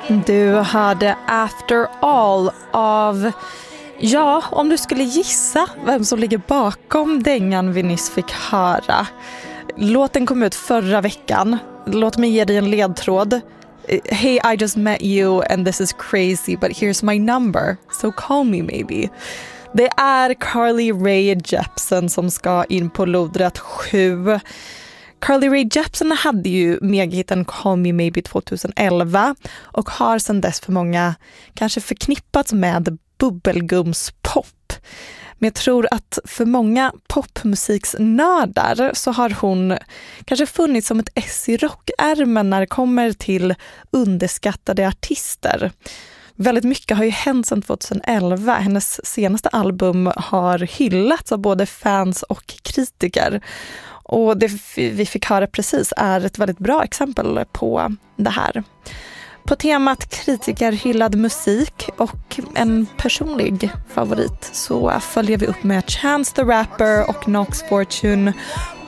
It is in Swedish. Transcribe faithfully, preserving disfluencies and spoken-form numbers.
Du hörde After All av, ja, om du skulle gissa vem som ligger bakom dängan vi nyss fick höra. Låten kom ut förra veckan. Låt mig ge dig en ledtråd. Hey, I just met you and this is crazy, but here's my number, so call me maybe. Det är Carly Rae Jepsen som ska in på lodrätt sju. Carly Rae Jepsen hade ju megahitten Call Me Maybe tjugoelva och har sedan dess för många kanske förknippats med bubbelgumspop. Men jag tror att för många popmusiksnördar så har hon kanske funnits som ett ess i rockärmen när det kommer till underskattade artister. Väldigt mycket har ju hänt sedan tjugoelva. Hennes senaste album har hyllats av både fans och kritiker. Och det vi fick höra precis är ett väldigt bra exempel på det här. På temat kritikerhyllad musik och en personlig favorit så följer vi upp med Chance the Rapper och Knox Fortune